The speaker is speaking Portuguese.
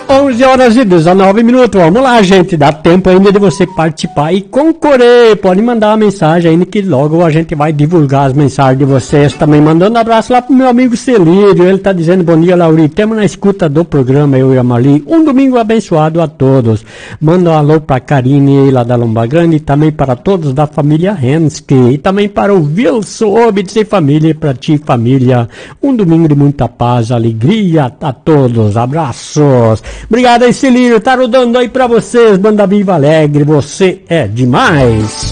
11 horas e 19 minutos. Vamos lá, gente. Dá tempo ainda de você participar e concorrer. Pode mandar uma mensagem ainda que logo a gente vai divulgar as mensagens de vocês. Também mandando um abraço lá pro meu amigo Celírio. Ele tá dizendo bom dia, Lauri. Temos na escuta do programa, eu e a Marli. Um domingo abençoado a todos. Manda um alô pra Karine lá da Lomba Grande e também para todos da família Henske. E também para o Wilson Obitz e família, para ti família. Um domingo de muita paz, alegria a todos. Abraços. Obrigado aí, Celírio. Tá rodando aí pra vocês. Banda Viva Alegre. Você é demais.